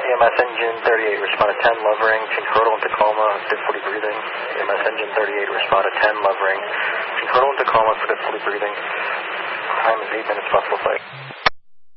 EMS engine 38, respond at 10, Lovering, change Hurdle and Tacoma, difficulty breathing. EMS engine 38, respond at 10, Lovering, change Hurdle and Tacoma for difficulty breathing. Time is 8 minutes, possible flight.